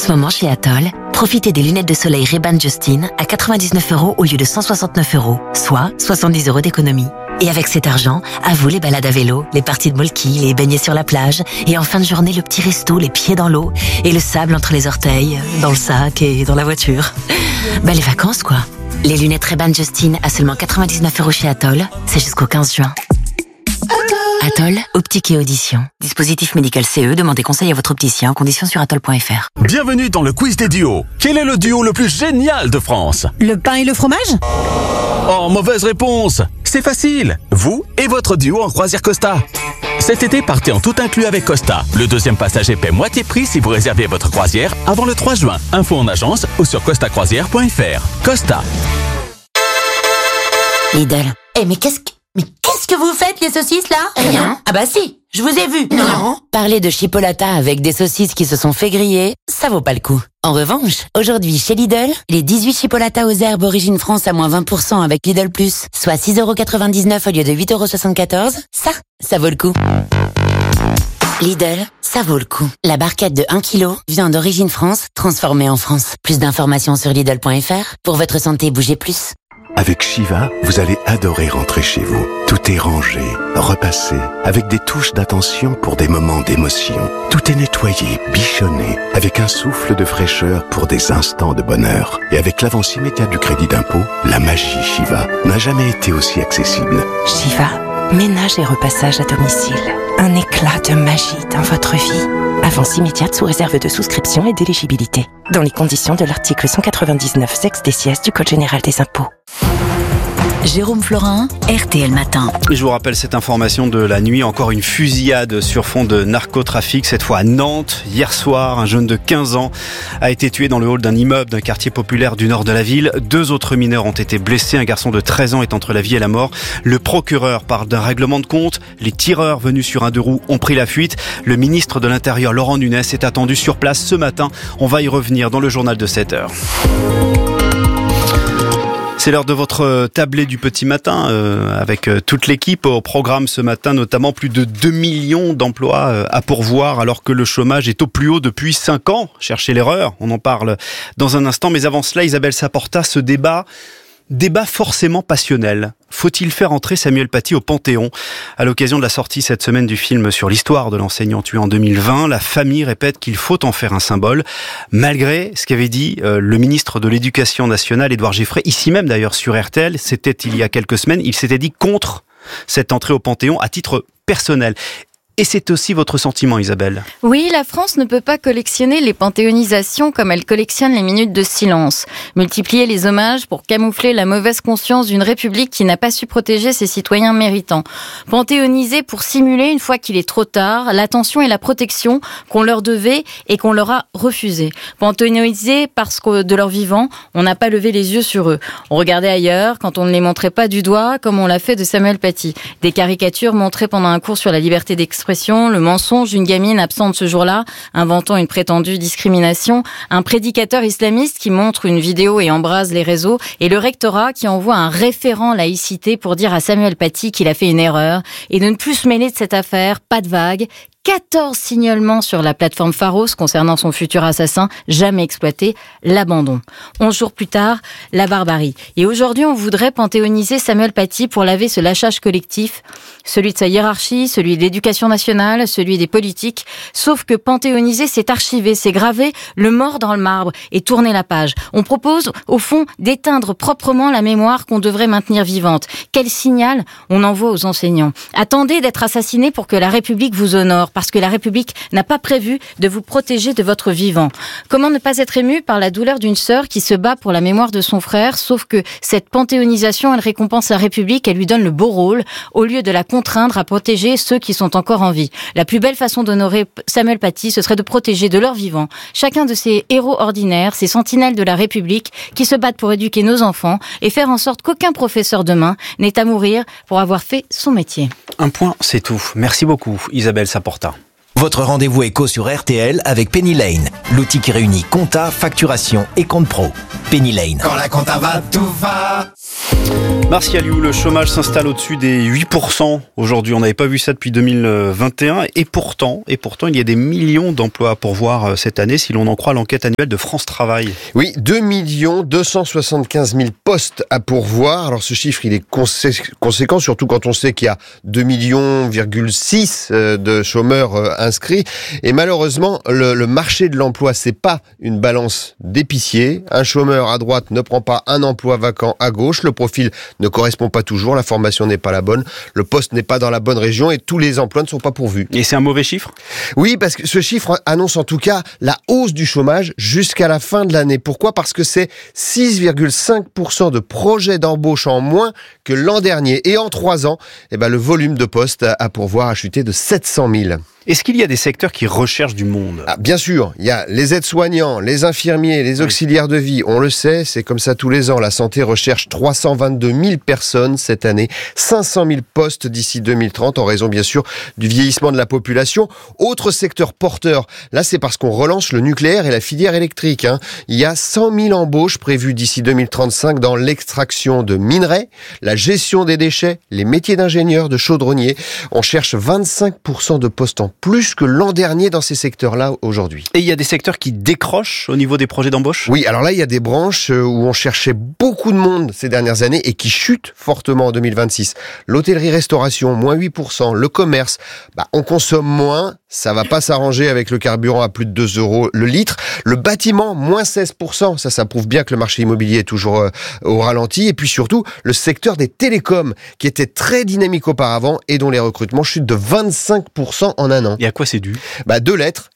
ce moment, chez Atoll, profitez des lunettes de soleil Ray-Ban Justin à 99 € au lieu de 169 €, soit 70 € d'économie. Et avec cet argent, à vous les balades à vélo, les parties de molki, les baignets sur la plage, et en fin de journée, le petit resto, les pieds dans l'eau, et le sable entre les orteils, dans le sac et dans la voiture. Les vacances, quoi. Les lunettes Ray-Ban Justin à seulement 99 € chez Atoll, c'est jusqu'au 15 juin. Atoll, optique et audition. Dispositif médical CE, demandez conseil à votre opticien, conditions sur atoll.fr. Bienvenue dans le quiz des duos. Quel est le duo le plus génial de France? Le pain et le fromage? Oh, mauvaise réponse. C'est facile. Vous et votre duo en croisière Costa. Cet été, partez en tout inclus avec Costa. Le deuxième passager paie moitié prix si vous réservez votre croisière avant le 3 juin. Info en agence ou sur costacroisière.fr. Costa. Lidl. Mais qu'est-ce que vous faites, les saucisses, là? Rien. Ah bah si, je vous ai vu. Non. Parler de chipolata avec des saucisses qui se sont fait griller, ça vaut pas le coup. En revanche, aujourd'hui chez Lidl, les 18 chipolatas aux herbes Origine France à moins 20% avec Lidl Plus, soit 6,99 € au lieu de 8,74 €, ça vaut le coup. Lidl, ça vaut le coup. La barquette de 1 kg vient d'Origine France, transformée en France. Plus d'informations sur Lidl.fr. Pour votre santé, bougez plus. Avec Shiva, vous allez adorer rentrer chez vous. Tout est rangé, repassé, avec des touches d'attention pour des moments d'émotion. Tout est nettoyé, bichonné, avec un souffle de fraîcheur pour des instants de bonheur. Et avec l'avance immédiate du crédit d'impôt, la magie Shiva n'a jamais été aussi accessible. Shiva, ménage et repassage à domicile. Un éclat de magie dans votre vie. Avance immédiate sous réserve de souscription et d'éligibilité. Dans les conditions de l'article 199 sexe des sièges du Code général des impôts. Jérôme Florin, RTL Matin. Et je vous rappelle cette information de la nuit, encore une fusillade sur fond de narcotrafic, cette fois à Nantes. Hier soir, un jeune de 15 ans a été tué dans le hall d'un immeuble d'un quartier populaire du nord de la ville. 2 autres mineurs ont été blessés, un garçon de 13 ans est entre la vie et la mort. Le procureur parle d'un règlement de compte, les tireurs venus sur un 2 roues ont pris la fuite. Le ministre de l'Intérieur, Laurent Nunez, est attendu sur place ce matin. On va y revenir dans le journal de 7h. C'est l'heure de votre tablé du petit matin avec toute l'équipe au programme ce matin, notamment plus de 2 millions d'emplois à pourvoir alors que le chômage est au plus haut depuis 5 ans. Cherchez l'erreur, on en parle dans un instant. Mais avant cela, Isabelle Saporta, ce débat forcément passionnel. Faut-il faire entrer Samuel Paty au Panthéon? À l'occasion de la sortie cette semaine du film sur l'histoire de l'enseignant tué en 2020, la famille répète qu'il faut en faire un symbole, malgré ce qu'avait dit le ministre de l'Éducation nationale, Édouard Geffray, ici même d'ailleurs sur RTL, c'était il y a quelques semaines, il s'était dit contre cette entrée au Panthéon à titre personnel. Et c'est aussi votre sentiment, Isabelle. Oui, la France ne peut pas collectionner les panthéonisations comme elle collectionne les minutes de silence. Multiplier les hommages pour camoufler la mauvaise conscience d'une République qui n'a pas su protéger ses citoyens méritants. Panthéoniser pour simuler, une fois qu'il est trop tard, l'attention et la protection qu'on leur devait et qu'on leur a refusé. Panthéoniser parce que de leur vivant, on n'a pas levé les yeux sur eux. On regardait ailleurs quand on ne les montrait pas du doigt, comme on l'a fait de Samuel Paty. Des caricatures montrées pendant un cours sur la liberté d'expression, le mensonge d'une gamine absente ce jour-là, inventant une prétendue discrimination, un prédicateur islamiste qui montre une vidéo et embrase les réseaux, et le rectorat qui envoie un référent laïcité pour dire à Samuel Paty qu'il a fait une erreur et de ne plus se mêler de cette affaire, pas de vague. 14 signalements sur la plateforme Pharos concernant son futur assassin, jamais exploité, l'abandon. 11 jours plus tard, la barbarie. Et aujourd'hui, on voudrait panthéoniser Samuel Paty pour laver ce lâchage collectif, celui de sa hiérarchie, celui de l'éducation nationale, celui des politiques. Sauf que panthéoniser, c'est archiver, c'est graver le mort dans le marbre et tourner la page. On propose, au fond, d'éteindre proprement la mémoire qu'on devrait maintenir vivante. Quel signal on envoie aux enseignants? Attendez d'être assassinés pour que la République vous honore, parce que la République n'a pas prévu de vous protéger de votre vivant. Comment ne pas être ému par la douleur d'une sœur qui se bat pour la mémoire de son frère, sauf que cette panthéonisation, elle récompense la République, elle lui donne le beau rôle, au lieu de la contraindre à protéger ceux qui sont encore en vie. La plus belle façon d'honorer Samuel Paty, ce serait de protéger de leur vivant chacun de ces héros ordinaires, ces sentinelles de la République qui se battent pour éduquer nos enfants et faire en sorte qu'aucun professeur demain n'ait à mourir pour avoir fait son métier. Un point, c'est tout. Merci beaucoup, Isabelle Saporta. Votre rendez-vous éco sur RTL avec Penny Lane, l'outil qui réunit compta, facturation et compte pro. Penny Lane. Quand la compta va, tout va. Merci Aliou, le chômage s'installe au-dessus des 8% aujourd'hui. On n'avait pas vu ça depuis 2021 et pourtant, il y a des millions d'emplois à pourvoir cette année si l'on en croit l'enquête annuelle de France Travail. Oui, 2 275 000 postes à pourvoir. Alors ce chiffre, il est conséquent, surtout quand on sait qu'il y a 2,6 millions de chômeurs inscrits. Et malheureusement, le marché de l'emploi, c'est pas une balance d'épicier. Un chômeur à droite ne prend pas un emploi vacant à gauche. Le profil ne correspond pas toujours, la formation n'est pas la bonne, le poste n'est pas dans la bonne région et tous les emplois ne sont pas pourvus. Et c'est un mauvais chiffre ? Oui, parce que ce chiffre annonce en tout cas la hausse du chômage jusqu'à la fin de l'année. Pourquoi ? Parce que c'est 6,5% de projets d'embauche en moins que l'an dernier. Et en 3 ans, le volume de postes à pourvoir a chuté de 700 000. Est-ce qu'il y a des secteurs qui recherchent du monde ? Bien sûr, il y a les aides-soignants, les infirmiers, les auxiliaires de vie. On le sait, c'est comme ça tous les ans. La santé recherche 322 000 personnes cette année, 500 000 postes d'ici 2030 en raison bien sûr du vieillissement de la population. Autre secteur porteur, là c'est parce qu'on relance le nucléaire et la filière électrique. Il y a 100 000 embauches prévues d'ici 2035 dans l'extraction de minerais, la gestion des déchets, les métiers d'ingénieur, de chaudronnier. On cherche 25% de postes en plus que l'an dernier dans ces secteurs-là aujourd'hui. Et il y a des secteurs qui décrochent au niveau des projets d'embauche ? Oui, alors là, il y a des branches où on cherchait beaucoup de monde ces dernières années et qui chutent fortement en 2026. L'hôtellerie-restauration, moins 8%. Le commerce, on consomme moins. Ça va pas s'arranger avec le carburant à plus de 2 € le litre. Le bâtiment, moins 16%. Ça prouve bien que le marché immobilier est toujours au ralenti. Et puis surtout, le secteur des télécoms, qui était très dynamique auparavant et dont les recrutements chutent de 25% en un an. Et à quoi c'est dû ? 2 lettres,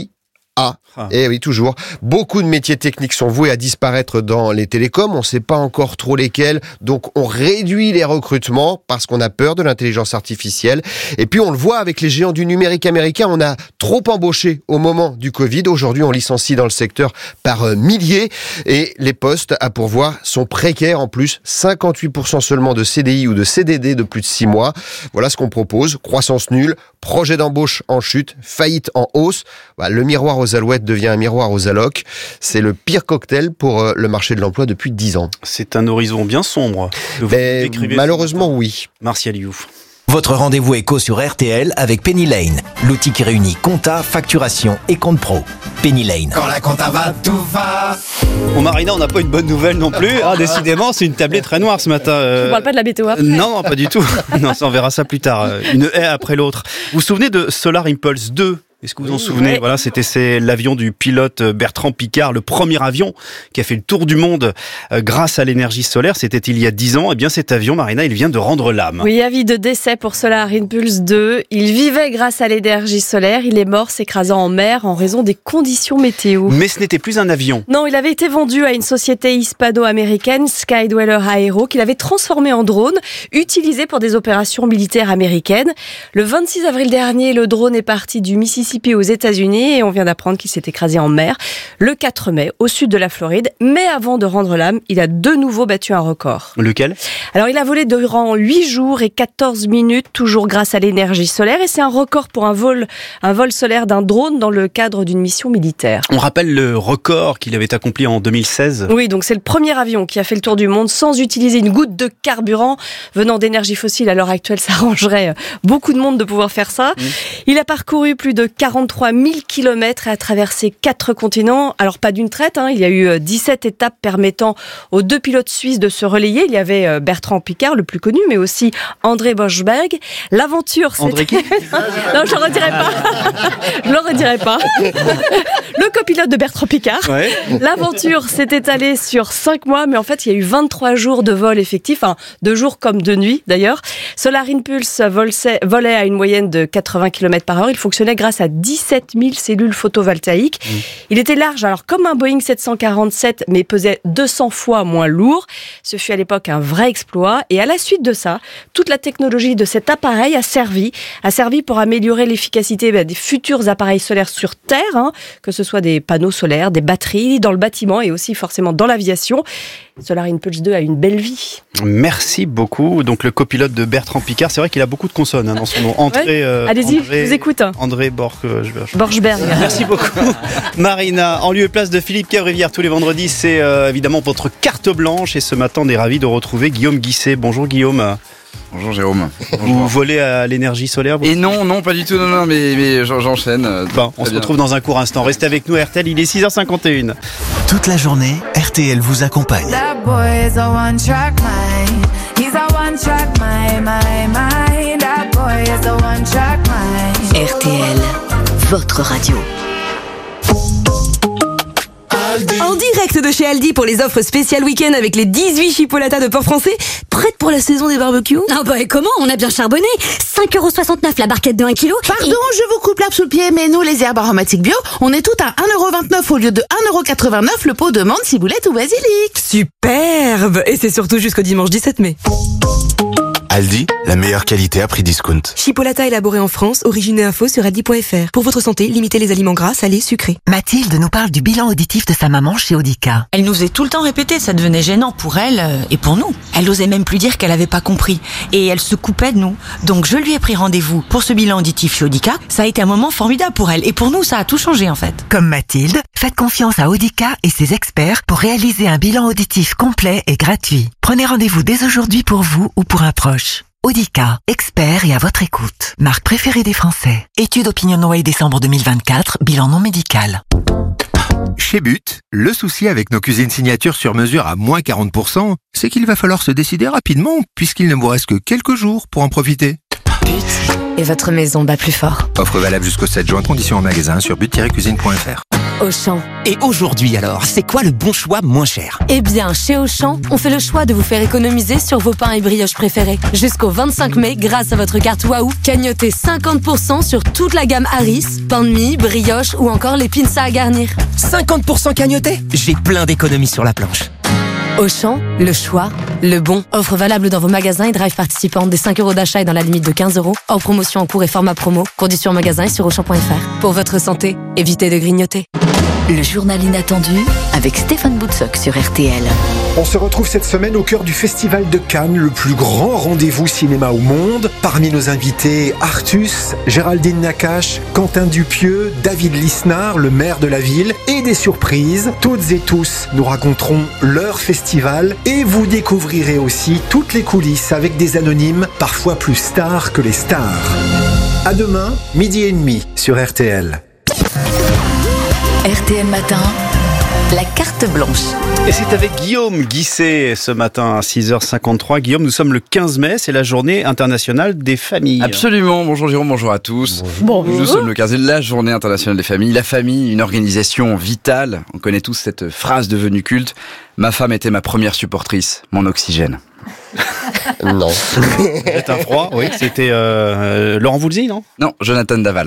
I-A. Et oui, toujours. Beaucoup de métiers techniques sont voués à disparaître dans les télécoms. On ne sait pas encore trop lesquels. Donc, on réduit les recrutements parce qu'on a peur de l'intelligence artificielle. Et puis, on le voit avec les géants du numérique américain. On a trop embauché au moment du Covid. Aujourd'hui, on licencie dans le secteur par milliers. Et les postes à pourvoir sont précaires en plus. 58% seulement de CDI ou de CDD de plus de 6 mois. Voilà ce qu'on propose. Croissance nulle, projet d'embauche en chute, faillite en hausse. Le miroir aux alouettes devient un miroir aux allocs. C'est le pire cocktail pour le marché de l'emploi depuis 10 ans. C'est un horizon bien sombre. Malheureusement, oui. Merci Aliou. Votre rendez-vous éco sur RTL avec Penny Lane, l'outil qui réunit compta, facturation et compte pro. Penny Lane. Quand la compta va, tout va. Bon Marina, on n'a pas une bonne nouvelle non plus. Décidément, c'est une tablée très noire ce matin. On parle pas de la météo après. Non, pas du tout. Non, on verra ça plus tard. Une haie après l'autre. Vous vous souvenez de Solar Impulse 2 ? Est-ce que vous vous en souvenez ? Ouais. Voilà, c'était l'avion du pilote Bertrand Piccard, le premier avion qui a fait le tour du monde grâce à l'énergie solaire. C'était il y a 10 ans. Et bien cet avion, Marina, il vient de rendre l'âme. Oui, avis de décès pour Solar Impulse 2. Il vivait grâce à l'énergie solaire. Il est mort s'écrasant en mer en raison des conditions météo. Mais ce n'était plus un avion. Non, il avait été vendu à une société hispano-américaine, Skydweller Aero, qu'il avait transformé en drone, utilisé pour des opérations militaires américaines. Le 26 avril dernier, le drone est parti du Mississippi aux États-Unis et on vient d'apprendre qu'il s'est écrasé en mer le 4 mai au sud de la Floride. Mais avant de rendre l'âme, il a de nouveau battu un record. Lequel ? Alors il a volé durant 8 jours et 14 minutes, toujours grâce à l'énergie solaire, et c'est un record pour un vol solaire d'un drone dans le cadre d'une mission militaire. On rappelle le record qu'il avait accompli en 2016. Oui, donc c'est le premier avion qui a fait le tour du monde sans utiliser une goutte de carburant venant d'énergie fossile. À l'heure actuelle, ça arrangerait beaucoup de monde de pouvoir faire ça. Il a parcouru plus de 43 000 km et a traversé 4 continents. Alors pas d'une traite, il y a eu 17 étapes permettant aux 2 pilotes suisses de se relayer. Il y avait Bertrand Piccard, le plus connu, mais aussi André Borschberg. L'aventure, c'était... André qui ? Non, je le redirai pas. Je le redirai pas. Le copilote de Bertrand Piccard. Ouais. L'aventure s'est étalée sur 5 mois, mais en fait, il y a eu 23 jours de vol effectif, 2 jours comme 2 nuits d'ailleurs. Solar Impulse volait à une moyenne de 80 km/h. Il fonctionnait grâce à 17 000 cellules photovoltaïques. Il était large, alors comme un Boeing 747, mais pesait 200 fois moins lourd. Ce fut à l'époque un vrai exploit. Et à la suite de ça, toute la technologie de cet appareil a servi pour améliorer l'efficacité des futurs appareils solaires sur Terre, que ce soit des panneaux solaires, des batteries, dans le bâtiment et aussi forcément dans l'aviation. Solar Impulse 2 a une belle vie. Merci beaucoup. Donc le copilote de Bertrand Piccard, c'est vrai qu'il a beaucoup de consonnes dans son nom. Allez-y, je vous écoute. André Borsch. Borchberg. Merci beaucoup, Marina. En lieu et place de Philippe Cavrivière tous les vendredis, c'est évidemment votre carte blanche. Et ce matin, on est ravis de retrouver Guillaume Guisset. Bonjour Guillaume. Bonjour Jérôme. Vous volez à l'énergie solaire Et non, pas du tout, non, mais j'enchaîne. Bon, on se retrouve dans un court instant. Restez avec nous, RTL, il est 6h51. Toute la journée, RTL vous accompagne. RTL, votre radio. En direct de chez Aldi pour les offres spéciales week-end avec les 18 chipolatas de port français, prêtes pour la saison des barbecues. Ah bah et comment? On a bien charbonné. 5,69€ la barquette de 1 kg. Pardon, je vous coupe l'herbe sous le pied, mais nous, les herbes aromatiques bio, on est tout à 1,29€ au lieu de 1,89€ le pot de menthe, ciboulette ou basilic. Superbe. Et c'est surtout jusqu'au dimanche 17 mai. Aldi, la meilleure qualité à prix discount. Chipolata élaboré en France, origine et info sur aldi.fr. Pour votre santé, limitez les aliments gras, salés, sucrés. Mathilde nous parle du bilan auditif de sa maman chez Audica. Elle nous faisait tout le temps répéter, ça devenait gênant pour elle et pour nous. Elle osait même plus dire qu'elle avait pas compris. Et elle se coupait de nous. Donc je lui ai pris rendez-vous pour ce bilan auditif chez Audica. Ça a été un moment formidable pour elle. Et pour nous, ça a tout changé en fait. Comme Mathilde, faites confiance à Audica et ses experts pour réaliser un bilan auditif complet et gratuit. Prenez rendez-vous dès aujourd'hui pour vous ou pour un proche. Audica, expert et à votre écoute. Marque préférée des Français. Étude OpinionWay décembre 2024, bilan non médical. Chez But, le souci avec nos cuisines signatures sur mesure à moins 40%, c'est qu'il va falloir se décider rapidement puisqu'il ne vous reste que quelques jours pour en profiter. But et votre maison bat plus fort. Offre valable jusqu'au 7 juin, conditions en magasin sur but-cuisine.fr. Auchan. Et aujourd'hui alors, c'est quoi le bon choix moins cher? Eh bien, chez Auchan, on fait le choix de vous faire économiser sur vos pains et brioches préférés. Jusqu'au 25 mai, grâce à votre carte Waouh, cagnotez 50% sur toute la gamme Harris, pain de mie, brioche ou encore les pinces à garnir. 50% cagnoté? J'ai plein d'économies sur la planche. Auchan, le choix, le bon. Offre valable dans vos magasins et drive participants. Des 5€ d'achat et dans la limite de 15€. Hors promotion en cours et format promo. Conditions en magasin et sur Auchan.fr. Pour votre santé, évitez de grignoter. Le journal inattendu avec Stéphane Boutsock sur RTL. On se retrouve cette semaine au cœur du Festival de Cannes, le plus grand rendez-vous cinéma au monde. Parmi nos invités, Artus, Géraldine Nakache, Quentin Dupieux, David Lisnard, le maire de la ville, et des surprises. Toutes et tous nous raconteront leur festival et vous découvrirez aussi toutes les coulisses avec des anonymes, parfois plus stars que les stars. À demain, 12h30 sur RTL. RTL Matin, la carte blanche. Et c'est avec Guillaume Guisset ce matin à 6h53. Guillaume, nous sommes le 15 mai, c'est la journée internationale des familles. Absolument, bonjour Jérôme, bonjour à tous. Bonjour. Nous sommes le 15 mai, la journée internationale des familles. La famille, une organisation vitale. On connaît tous cette phrase devenue culte. Ma femme était ma première supportrice, mon oxygène. Non. C'est un froid, oui. C'était Laurent Voulzy, non? Non, Jonathan Daval.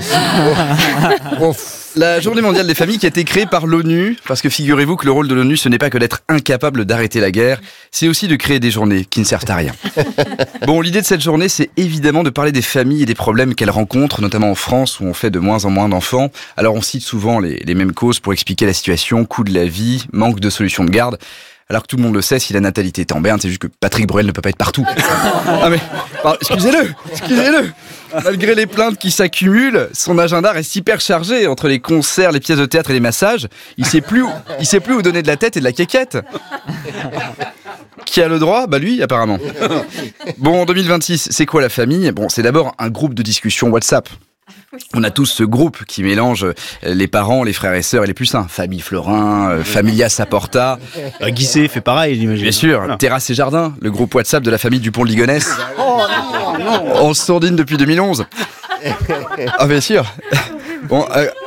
La journée mondiale des familles qui a été créée par l'ONU, parce que figurez-vous que le rôle de l'ONU, ce n'est pas que d'être incapable d'arrêter la guerre, c'est aussi de créer des journées qui ne servent à rien. Bon, l'idée de cette journée, c'est évidemment de parler des familles et des problèmes qu'elles rencontrent, notamment en France où on fait de moins en moins d'enfants. Alors on cite souvent les mêmes causes pour expliquer la situation, coût de la vie, manque de solutions de garde. Alors que tout le monde le sait, si la natalité est en berne, c'est juste que Patrick Bruel ne peut pas être partout. Ah mais, excusez-le. Malgré les plaintes qui s'accumulent, son agenda reste hyper chargé entre les concerts, les pièces de théâtre et les massages. Il sait plus où donner de la tête et de la quéquette. Qui a le droit? Bah lui, apparemment. Bon, en 2026, c'est quoi la famille? Bon, c'est d'abord un groupe de discussion WhatsApp. On a tous ce groupe qui mélange les parents, les frères et sœurs et les plus sains. Famille Florin, Familia Saporta. Guisset fait pareil, j'imagine. Bien sûr, voilà. Terrasse et Jardin, le groupe WhatsApp de la famille Dupont de Ligonnès. Oh non. On se sourdine depuis 2011. Ah bien sûr. Bon,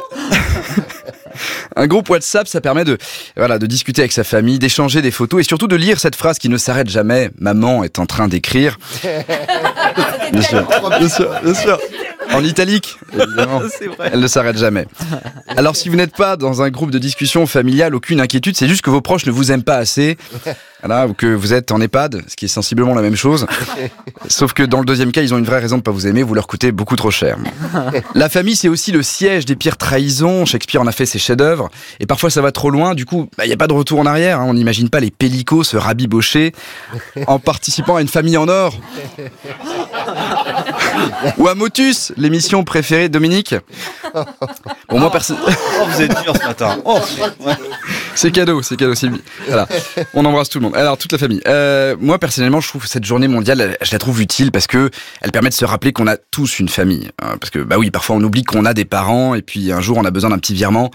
un groupe WhatsApp, ça permet de discuter avec sa famille, d'échanger des photos et surtout de lire cette phrase qui ne s'arrête jamais. Maman est en train d'écrire. Bien sûr. En italique, évidemment. C'est vrai. Elle ne s'arrête jamais. Alors, si vous n'êtes pas dans un groupe de discussion familiale, aucune inquiétude, c'est juste que vos proches ne vous aiment pas assez. Voilà, ou que vous êtes en EHPAD, ce qui est sensiblement la même chose. Sauf que dans le deuxième cas, ils ont une vraie raison de ne pas vous aimer, vous leur coûtez beaucoup trop cher. La famille, c'est aussi le siège des pires trahisons. Shakespeare en a fait ses chefs-d'œuvre. Et parfois, ça va trop loin. Du coup, il n'y a pas de retour en arrière. On n'imagine pas les Pellicots se rabibocher en participant à une famille en or. Ou à Motus, l'émission préférée de Dominique. Bon, moi, vous êtes dur ce matin. C'est cadeau, Sylvie. Voilà. On embrasse tout le monde. Alors, toute la famille. Moi, personnellement, je trouve cette journée mondiale, je la trouve utile parce que elle permet de se rappeler qu'on a tous une famille. Parce que, bah oui, parfois on oublie qu'on a des parents et puis un jour on a besoin d'un petit virement.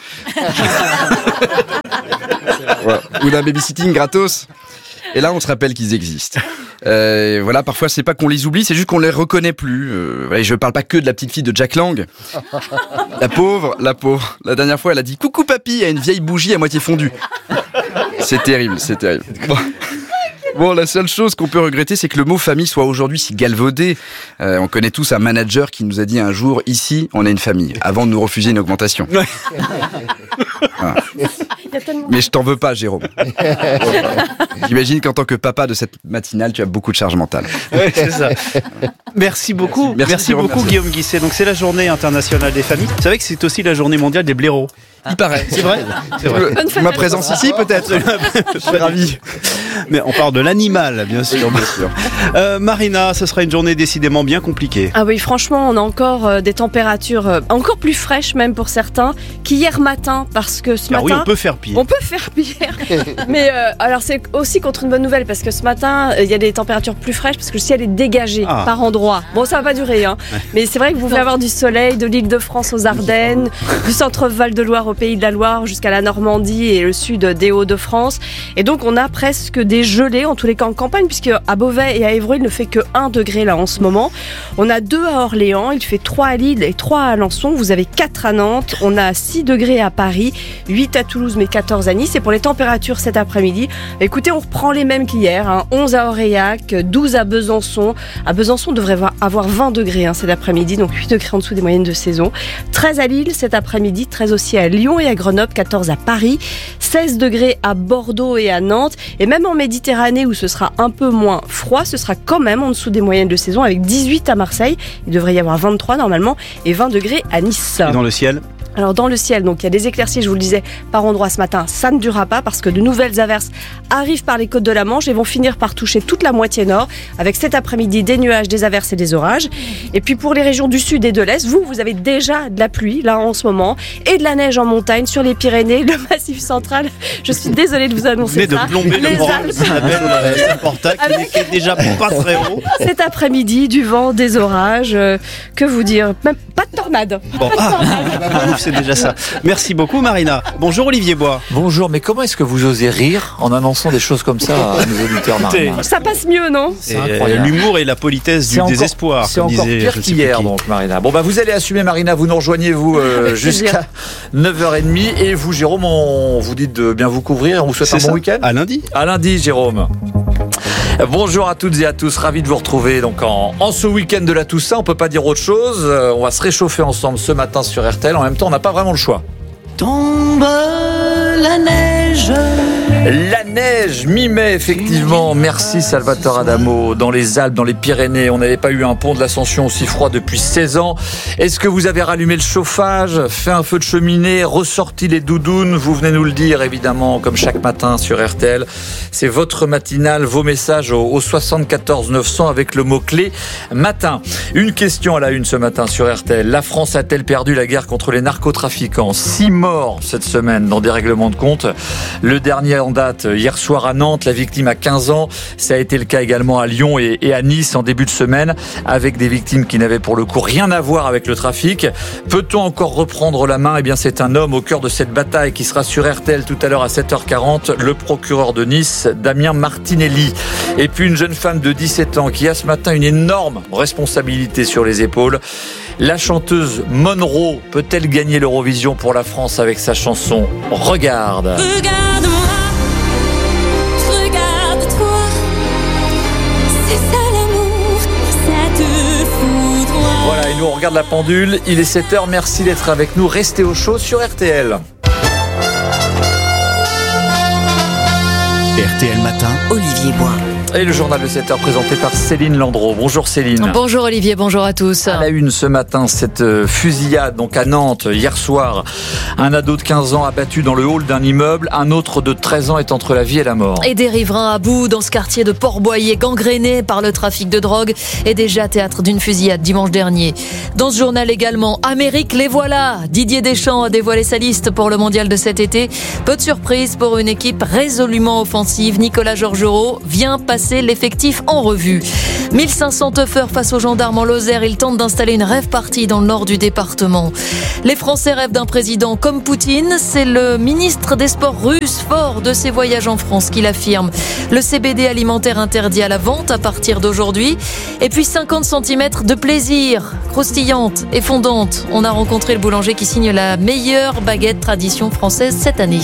Voilà. Ou d'un babysitting gratos. Et là, on se rappelle qu'ils existent. Voilà, parfois, c'est pas qu'on les oublie, c'est juste qu'on les reconnaît plus. Voilà, je parle pas que de la petite fille de Jack Lang. La pauvre. La dernière fois, elle a dit « Coucou papy » à une vieille bougie à moitié fondue. C'est terrible. Bon, la seule chose qu'on peut regretter, c'est que le mot famille soit aujourd'hui si galvaudé. On connaît tous un manager qui nous a dit un jour « Ici, on a une famille », avant de nous refuser une augmentation. Voilà. Mais je t'en veux pas, Jérôme. J'imagine qu'en tant que papa de cette matinale, tu as beaucoup de charge mentale. Ouais, c'est ça. Merci beaucoup. Merci beaucoup, Guillaume Guisset. Donc, c'est la journée internationale des familles. Vous savez que c'est aussi la journée mondiale des blaireaux. Il paraît. C'est vrai. Ma présence ici, peut-être. Je suis ravi. Mais on parle de l'animal, bien sûr. Marina, ce sera une journée décidément bien compliquée. Ah oui, franchement, on a encore des températures encore plus fraîches même pour certains qu'hier matin, parce que ce matin... Oui, on peut faire pire. On peut faire pire. Mais alors c'est aussi contre une bonne nouvelle, parce que ce matin, il y a des températures plus fraîches, parce que le ciel est dégagé par endroits. Bon, ça va pas durer, hein. Ouais. Mais c'est vrai que vous pouvez avoir du soleil de l'Île-de-France aux Ardennes, du centre Val-de-Loire au Pays de la Loire jusqu'à la Normandie et le sud des Hauts-de-France. Et donc, on a presque des gelées, en tous les cas en campagne, puisque à Beauvais et à Évreux, il ne fait que 1 degré là en ce moment. On a 2 à Orléans, il fait 3 à Lille et 3 à Alençon. Vous avez 4 à Nantes, on a 6 degrés à Paris, 8 à Toulouse, mais 14 à Nice. Et pour les températures cet après-midi, écoutez, on reprend les mêmes qu'hier, hein. 11 à Aurillac, 12 à Besançon. À Besançon, on devrait avoir 20 degrés cet après-midi, donc 8 degrés en dessous des moyennes de saison. 13 à Lille cet après-midi, 13 aussi à Lyon et à Grenoble, 14 à Paris, 16 degrés à Bordeaux et à Nantes. Et même en Méditerranée, où ce sera un peu moins froid, ce sera quand même en dessous des moyennes de saison, avec 18 à Marseille. Il devrait y avoir 23 normalement et 20 degrés à Nice. Et dans le ciel ? Alors dans le ciel, donc il y a des éclaircies, je vous le disais, par endroits ce matin. Ça ne durera pas parce que de nouvelles averses arrivent par les côtes de la Manche et vont finir par toucher toute la moitié nord, avec cet après-midi des nuages, des averses et des orages. Et puis pour les régions du sud et de l'est, vous avez déjà de la pluie là en ce moment et de la neige en montagne sur les Pyrénées, le Massif central. Je suis désolée de vous annoncer ça. De plomber le moral d'Isabelle Porta qui n'était déjà pas très haut. Cet après-midi, du vent, des orages, que vous dire, même pas de tornade. Bon. C'est déjà ça. Merci beaucoup Marina. Bonjour Olivier Bois. Bonjour, mais comment est-ce que vous osez rire en annonçant des choses comme ça à nos auditeurs, Marina ? Ça passe mieux, non ? C'est incroyable. L'humour et la politesse du désespoir. C'est encore pire qu'hier, donc Marina. Bon, vous allez assumer, Marina, vous nous rejoignez, vous, jusqu'à 9h30. Et vous, Jérôme, on vous dit de bien vous couvrir. On vous souhaite un bon week-end. À lundi. À lundi, Jérôme. Bonjour à toutes et à tous, ravi de vous retrouver donc en ce week-end de la Toussaint. On peut pas dire autre chose, on va se réchauffer ensemble ce matin sur RTL. En même temps, on n'a pas vraiment le choix. Tombe la neige. La neige, mi-mai, effectivement. Merci Salvatore Adamo. Dans les Alpes, dans les Pyrénées, on n'avait pas eu un pont de l'Ascension aussi froid depuis 16 ans. Est-ce que vous avez rallumé le chauffage, fait un feu de cheminée, ressorti les doudounes ? Vous venez nous le dire, évidemment, comme chaque matin sur RTL. C'est votre matinale, vos messages au 74 900 avec le mot-clé matin. Une question à la une ce matin sur RTL. La France a-t-elle perdu la guerre contre les narcotrafiquants ? 6 morts cette semaine dans des règlements de compte. Le dernier en date hier soir à Nantes, la victime a 15 ans. Ça a été le cas également à Lyon et à Nice en début de semaine, avec des victimes qui n'avaient pour le coup rien à voir avec le trafic. Peut-on encore reprendre la main ? Eh bien, c'est un homme au cœur de cette bataille qui sera sur RTL tout à l'heure à 7h40, le procureur de Nice, Damien Martinelli. Et puis une jeune femme de 17 ans qui a ce matin une énorme responsabilité sur les épaules. La chanteuse Monroe peut-elle gagner l'Eurovision pour la France avec sa chanson Regarde. Regarde-moi, regarde-toi, c'est ça l'amour, ça te foudroie. Voilà, et nous on regarde la pendule, il est 7h, merci d'être avec nous, restez au chaud sur RTL. RTL Matin, Olivier Bois. Et le journal de 7h présenté par Céline Landreau. Bonjour Céline. Bonjour Olivier, bonjour à tous. À la une ce matin, cette fusillade donc à Nantes hier soir. Un ado de 15 ans abattu dans le hall d'un immeuble. Un autre de 13 ans est entre la vie et la mort. Et des riverains à bout dans ce quartier de Port-Boyer, gangréné par le trafic de drogue, et déjà théâtre d'une fusillade dimanche dernier. Dans ce journal également, Amérique, les voilà. Didier Deschamps a dévoilé sa liste pour le mondial de cet été. Peu de surprise pour une équipe résolument offensive. Nicolas Georgerot vient passer l'effectif en revue. 1500 teufeurs face aux gendarmes en Lozère. Ils tentent d'installer une rave party dans le nord du département. Les Français rêvent d'un président comme Poutine. C'est le ministre des Sports russe, fort de ses voyages en France, qui l'affirme. Le CBD alimentaire interdit à la vente à partir d'aujourd'hui. Et puis 50 cm de plaisir, croustillante et fondante. On a rencontré le boulanger qui signe la meilleure baguette tradition française cette année.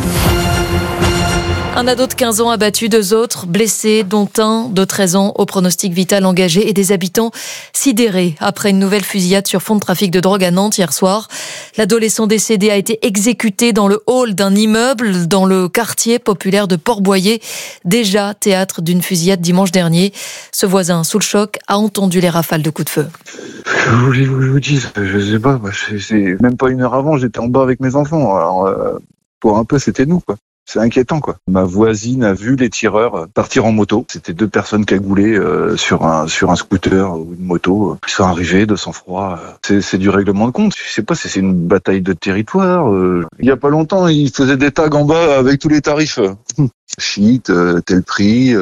Un ado de 15 ans abattu, 2 autres blessés, dont un de 13 ans au pronostic vital engagé, et des habitants sidérés après une nouvelle fusillade sur fond de trafic de drogue à Nantes hier soir. L'adolescent décédé a été exécuté dans le hall d'un immeuble dans le quartier populaire de Port-Boyer, déjà théâtre d'une fusillade dimanche dernier. Ce voisin, sous le choc, a entendu les rafales de coups de feu. Je vous dis, je sais pas, c'est même pas une heure avant, j'étais en bas avec mes enfants. Alors, pour un peu, c'était nous, quoi. C'est inquiétant, quoi. Ma voisine a vu les tireurs partir en moto. C'était 2 personnes cagoulées sur un scooter ou une moto. Ils sont arrivés de sang-froid. C'est du règlement de compte. Je sais pas si c'est une bataille de territoire. Il y a pas longtemps, ils faisaient des tags en bas avec tous les tarifs. Shit, tel prix,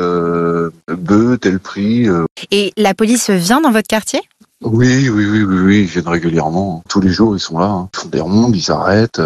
bœuf, tel prix. Et la police vient dans votre quartier ? Oui, ils viennent régulièrement. Tous les jours, ils sont là. Hein. Ils font des rondes, ils s'arrêtent.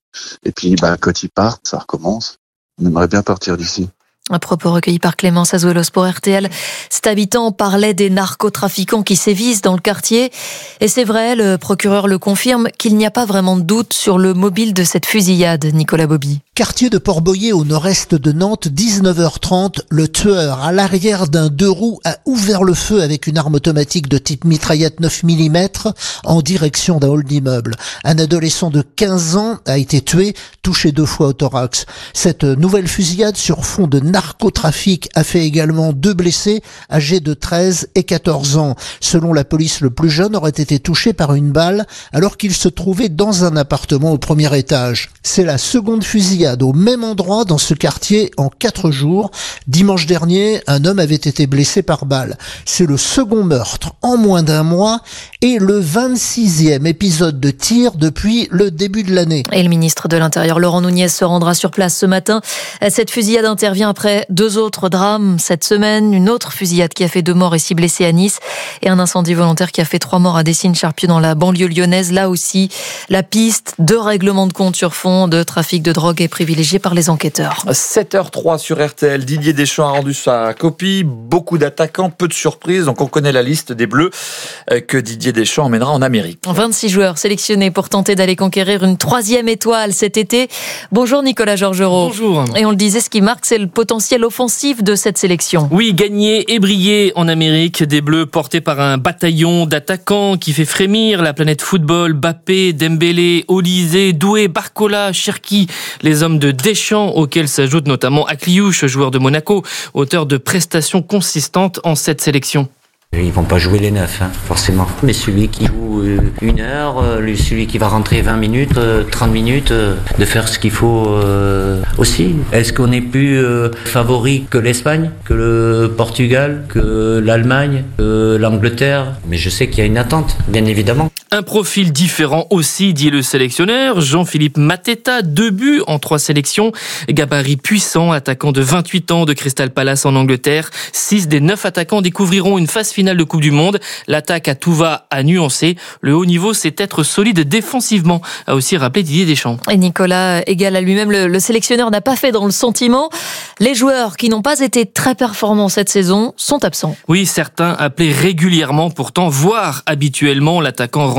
Et puis, quand ils partent, ça recommence. On aimerait bien partir d'ici. Un propos recueilli par Clémence Azuelos pour RTL. Cet habitant parlait des narcotrafiquants qui sévissent dans le quartier. Et c'est vrai, le procureur le confirme, qu'il n'y a pas vraiment de doute sur le mobile de cette fusillade, Nicolas Bobby. Quartier de Port-Boyer au nord-est de Nantes, 19h30, le tueur à l'arrière d'un 2 roues a ouvert le feu avec une arme automatique de type mitraillette 9 mm en direction d'un hall d'immeuble. Un adolescent de 15 ans a été tué, touché 2 fois au thorax. Cette nouvelle fusillade sur fond de narcotrafic a fait également 2 blessés âgés de 13 et 14 ans. Selon la police, le plus jeune aurait été touché par une balle alors qu'il se trouvait dans un appartement au premier étage. C'est la seconde fusillade au même endroit dans ce quartier en 4 jours. Dimanche dernier, un homme avait été blessé par balle. C'est le second meurtre en moins d'1 mois et le 26e épisode de tir depuis le début de l'année. Et le ministre de l'Intérieur, Laurent Nunez, se rendra sur place ce matin. Cette fusillade intervient après 2 autres drames cette semaine. Une autre fusillade qui a fait 2 morts et 6 blessés à Nice, et un incendie volontaire qui a fait 3 morts à Dessines-Charpieu dans la banlieue lyonnaise. Là aussi, la piste de règlement de compte sur fond de trafic de drogue est privilégiée par les enquêteurs. 7h03 sur RTL. Didier Deschamps a rendu sa copie. Beaucoup d'attaquants, peu de surprises. Donc on connaît la liste des Bleus que Didier Deschamps emmènera en Amérique. 26 joueurs sélectionnés pour tenter d'aller conquérir une 3e étoile cet été. Bonjour Nicolas Georgerot. Bonjour. Et on le disait, ce qui marque, c'est le potentiel offensif de cette sélection. Oui, gagner et briller en Amérique. Des Bleus portés par un bataillon d'attaquants qui fait frémir la planète football. Mbappé, Dembélé, Olysée, Doué, Barcola, Cherki, les hommes de Deschamps, auxquels s'ajoute notamment Akliouche, joueur de Monaco, auteur de prestations consistantes en cette sélection. Ils vont pas jouer les 9, forcément. Mais celui qui joue 1 heure, celui qui va rentrer 20 minutes, 30 minutes, de faire ce qu'il faut aussi. Est-ce qu'on est plus favori que l'Espagne, que le Portugal, que l'Allemagne, que l'Angleterre? Mais je sais qu'il y a une attente, bien évidemment. Un profil différent aussi, dit le sélectionneur. Jean-Philippe Mateta, 2 buts en 3 sélections. Gabarit puissant, attaquant de 28 ans de Crystal Palace en Angleterre. 6 des 9 attaquants découvriront une phase finale de Coupe du Monde. L'attaque à tout va à nuancer. Le haut niveau, c'est être solide défensivement, a aussi rappelé Didier Deschamps. Et Nicolas, égal à lui-même, le sélectionneur n'a pas fait dans le sentiment. Les joueurs qui n'ont pas été très performants cette saison sont absents. Oui, certains appelés régulièrement pourtant, voire habituellement, l'attaquant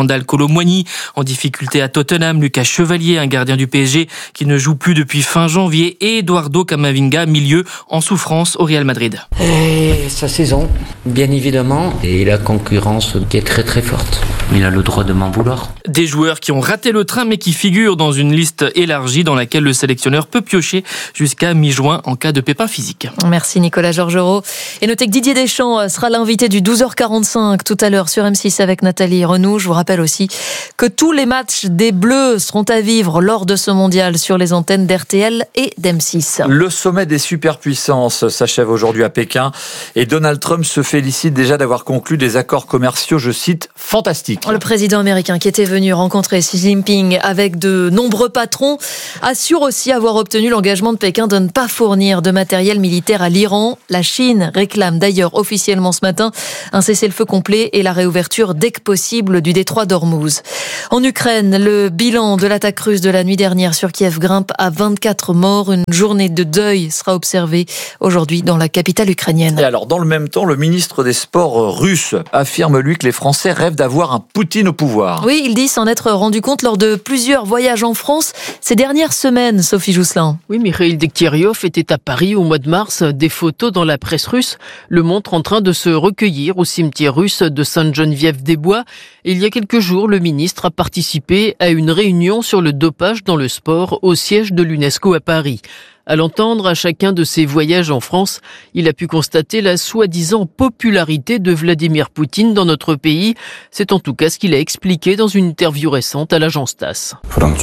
Randal Kolo Muani en difficulté à Tottenham, Lucas Chevalier, un gardien du PSG qui ne joue plus depuis fin janvier, et Eduardo Camavinga, milieu en souffrance au Real Madrid. Et sa saison, bien évidemment, et la concurrence qui est très très forte. Il a le droit de m'en vouloir. Des joueurs qui ont raté le train mais qui figurent dans une liste élargie dans laquelle le sélectionneur peut piocher jusqu'à mi-juin en cas de pépin physique. Merci Nicolas Georgerot. Et notez que Didier Deschamps sera l'invité du 12h45 tout à l'heure sur M6 avec Nathalie Renou. Je vous rappelle aussi que tous les matchs des Bleus seront à vivre lors de ce mondial sur les antennes d'RTL et d'M6. Le sommet des superpuissances s'achève aujourd'hui à Pékin et Donald Trump se félicite déjà d'avoir conclu des accords commerciaux, je cite, fantastiques. Le président américain qui était venu rencontrer Xi Jinping avec de nombreux patrons assure aussi avoir obtenu l'engagement de Pékin de ne pas fournir de matériel militaire à l'Iran. La Chine réclame d'ailleurs officiellement ce matin un cessez-le-feu complet et la réouverture dès que possible du détroit d'Ormuz. En Ukraine, le bilan de l'attaque russe de la nuit dernière sur Kiev grimpe à 24 morts. Une journée de deuil sera observée aujourd'hui dans la capitale ukrainienne. Et alors, dans le même temps, le ministre des Sports russe affirme, lui, que les Français rêvent d'avoir un Poutine au pouvoir. Oui, il dit s'en être rendu compte lors de plusieurs voyages en France ces dernières semaines, Sophie Jousselin. Oui, Mikhail Degtyaryov était à Paris au mois de mars. Des photos dans la presse russe le montrent en train de se recueillir au cimetière russe de Sainte-Geneviève-des-Bois. Et il y a quelques jours, le ministre a participé à une réunion sur le dopage dans le sport au siège de l'UNESCO à Paris. À l'entendre à chacun de ses voyages en France, il a pu constater la soi-disant popularité de Vladimir Poutine dans notre pays. C'est en tout cas ce qu'il a expliqué dans une interview récente à l'agence TASS.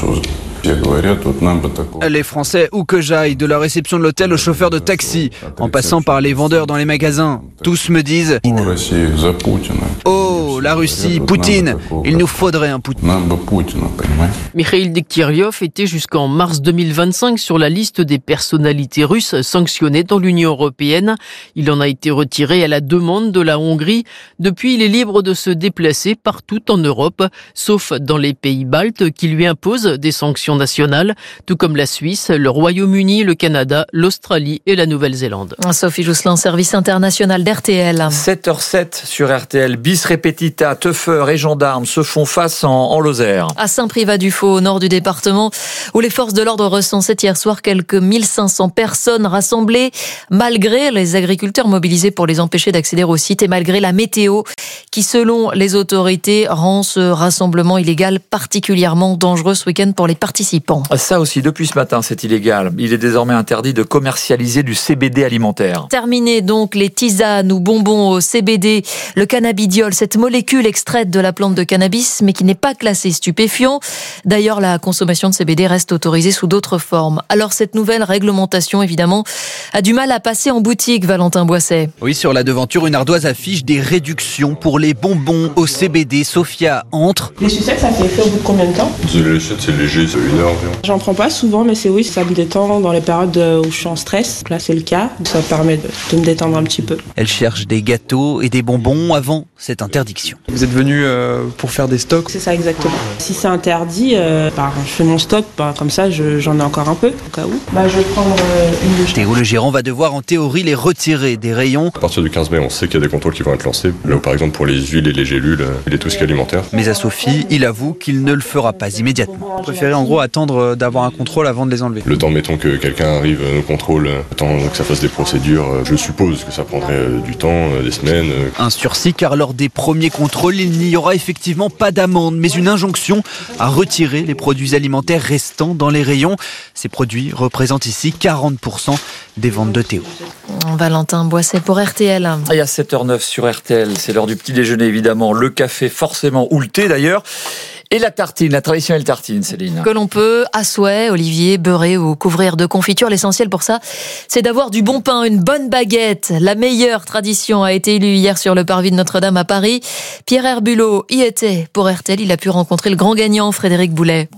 Les Français, où que j'aille, de la réception de l'hôtel au chauffeur de taxi, en passant par les vendeurs dans les magasins, tous me disent « Oh, la Russie, Poutine, il nous faudrait un Poutine ». Mikhail Degtyaryov était jusqu'en mars 2025 sur la liste des personnalités russes sanctionnées dans l'Union européenne. Il en a été retiré à la demande de la Hongrie. Depuis, il est libre de se déplacer partout en Europe, sauf dans les pays baltes qui lui imposent des sanctions nationales, tout comme la Suisse, le Royaume-Uni, le Canada, l'Australie et la Nouvelle-Zélande. Sophie Jousselin, service international d'RTL. 7h07 sur RTL, bis repetita, teufeurs et gendarmes se font face en Lozère. À Saint-Privat-du-Faux, au nord du département, où les forces de l'ordre recensaient hier soir quelques 1500 personnes rassemblées, malgré les agriculteurs mobilisés pour les empêcher d'accéder au site et malgré la météo qui, selon les autorités, rend ce rassemblement illégal particulièrement dangereux ce week-end pour les participants. Ça aussi, depuis ce matin, c'est illégal. Il est désormais interdit de commercialiser du CBD alimentaire. Terminé donc les tisanes ou bonbons au CBD, le cannabidiol, cette molécule extraite de la plante de cannabis, mais qui n'est pas classée stupéfiant. D'ailleurs, la consommation de CBD reste autorisée sous d'autres formes. Alors, cette nouvelle réglementation, évidemment, a du mal à passer en boutique, Valentin Boisset. Oui, sur la devanture, une ardoise affiche des réductions pour les bonbons au CBD. Sophia entre. Les sucettes, ça fait effet au bout de combien de temps? Les sucettes, c'est léger, c'est 1 heure environ. J'en prends pas souvent, mais c'est ça me détend dans les périodes où je suis en stress. Donc là, c'est le cas. Ça permet de me détendre un petit peu. Elle cherche des gâteaux et des bonbons avant cette interdiction. Vous êtes venu pour faire des stocks? C'est ça, exactement. Si c'est interdit, je fais mon stock, comme ça, j'en ai encore un peu, au cas où. Je vais prendre une de chaque. Théo, le gérant, va devoir en théorie les retirer des rayons. À partir du 15 mai, on sait qu'il y a des contrôles qui vont être lancés. Là où, par exemple, pour les huiles et les gélules et tout ce qui est alimentaire. Mais à Sophie, il avoue qu'il ne le fera pas immédiatement. Vous préférez en gros attendre d'avoir un contrôle avant de les enlever? Le temps, mettons que quelqu'un arrive au contrôle, le temps que ça fasse des procédures, je suppose que ça prendrait du temps, des semaines. Un sursis car lors des premiers contrôles, il n'y aura effectivement pas d'amende, mais une injonction à retirer les produits alimentaires restants dans les rayons. Ces produits représentent ici 40% des ventes de Théo. Valentin Boisset pour RTL. Et à 7h09 sur RTL, c'est l'heure du petit déjeuner évidemment, le café forcément ou le thé d'ailleurs. Et la tartine, la traditionnelle tartine, Céline. Que l'on peut, à souhait, olivier, beurrer ou couvrir de confiture. L'essentiel pour ça, c'est d'avoir du bon pain, une bonne baguette. La meilleure tradition a été élue hier sur le parvis de Notre-Dame à Paris. Pierre Herbulot y était pour RTL. Il a pu rencontrer le grand gagnant, Frédéric Boulet.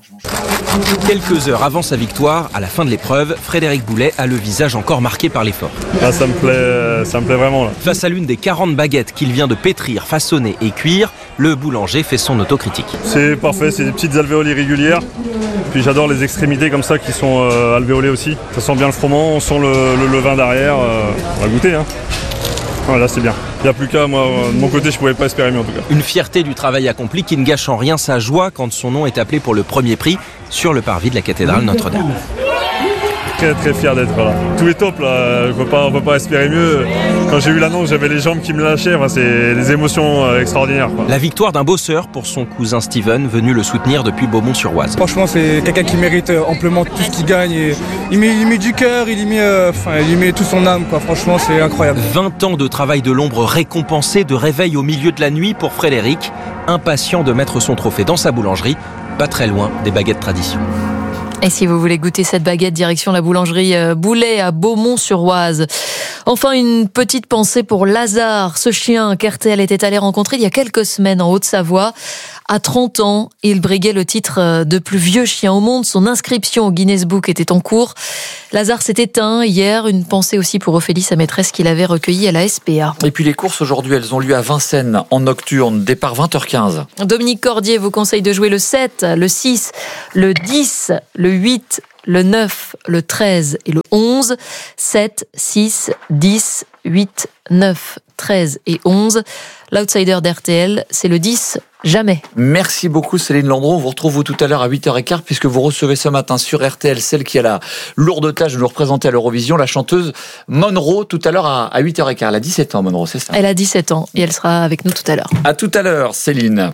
Quelques heures avant sa victoire, à la fin de l'épreuve, Frédéric Boulet a le visage encore marqué par l'effort. Ah, ça me plaît vraiment là. Face à l'une des 40 baguettes qu'il vient de pétrir, façonner et cuire, le boulanger fait son autocritique. C'est parfait, c'est des petites alvéoles irrégulières. Puis j'adore les extrémités comme ça qui sont alvéolées aussi. Ça sent bien le froment, on sent le levain derrière. On va goûter hein. Voilà, c'est bien. Il n'y a plus qu'à, moi, de mon côté, je pouvais pas espérer mieux en tout cas. Une fierté du travail accompli qui ne gâche en rien sa joie quand son nom est appelé pour le premier prix sur le parvis de la cathédrale Notre-Dame. Très très fier d'être là. Tout est top là, on peut pas espérer mieux. Quand j'ai eu l'annonce, j'avais les jambes qui me lâchaient, c'est des émotions extraordinaires. La victoire d'un bosseur pour son cousin Steven, venu le soutenir depuis Beaumont-sur-Oise. Franchement, c'est quelqu'un qui mérite amplement tout ce qu'il gagne. Et il met du cœur, il y met toute son âme, quoi. Franchement, c'est incroyable. 20 ans de travail de l'ombre récompensé, de réveil au milieu de la nuit pour Frédéric, impatient de mettre son trophée dans sa boulangerie, pas très loin des baguettes tradition. Et si vous voulez goûter cette baguette, direction la boulangerie Boulet à Beaumont-sur-Oise. Enfin, une petite pensée pour Lazare, ce chien qu'RTL était allé rencontrer il y a quelques semaines en Haute-Savoie. À 30 ans, il briguait le titre de plus vieux chien au monde. Son inscription au Guinness Book était en cours. Lazare s'est éteint hier. Une pensée aussi pour Ophélie, sa maîtresse, qu'il avait recueillie à la SPA. Et puis les courses aujourd'hui, elles ont lieu à Vincennes en nocturne, départ 20h15. Dominique Cordier vous conseille de jouer le 7, le 6, le 10, le 8, le 9, le 13 et le 11. 7, 6, 10, 8, 9, 13 et 11. L'outsider d'RTL, c'est le 10, jamais. Merci beaucoup Céline Landreau. On vous retrouve tout à l'heure à 8h15 puisque vous recevez ce matin sur RTL celle qui a la lourde tâche de nous représenter à l'Eurovision, la chanteuse Monroe, tout à l'heure à 8h15. Elle a 17 ans, Monroe, c'est ça? Elle a 17 ans et elle sera avec nous tout à l'heure. À tout à l'heure, Céline.